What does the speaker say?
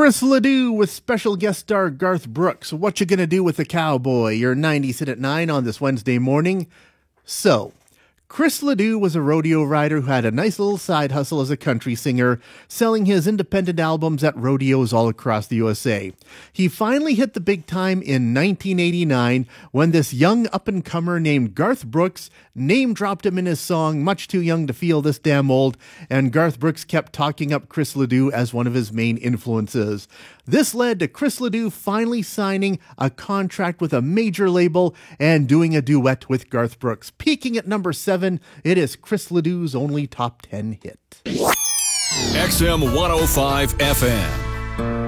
Chris Ledoux with special guest star Garth Brooks. What you gonna do with the cowboy? Your 90s hit at 9 on this Wednesday morning. So, Chris Ledoux was a rodeo rider who had a nice little side hustle as a country singer, selling his independent albums at rodeos all across the USA. He finally hit the big time in 1989 when this young up-and-comer named Garth Brooks name-dropped him in his song Much Too Young to Feel This Damn Old, and Garth Brooks kept talking up Chris Ledoux as one of his main influences. This led to Chris Ledoux finally signing a contract with a major label and doing a duet with Garth Brooks. Peaking at number 7, it is Chris Ledoux's only top 10 hit. XM 105 FM.